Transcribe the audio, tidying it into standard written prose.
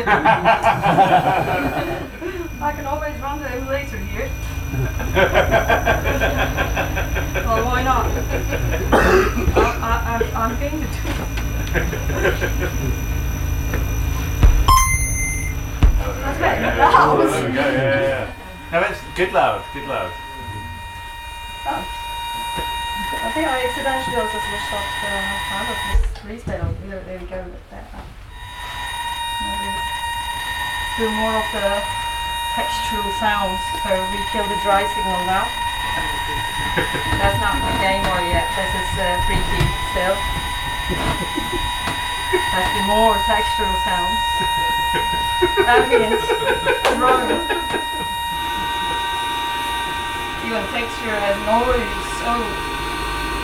I can always run the emulator here. Well, why not? I'm going to do That's better than loud. There we go, yeah. No, it's good loud, good loud. Oh. I think I accidentally also switched off the sound of this resale. There we go. Maybe do more of the textural sounds, so we kill the dry signal now. That's not the gamer yet, this is freaky still. That's the more textural sounds. Ambient, wrong. Even texture has noise, oh.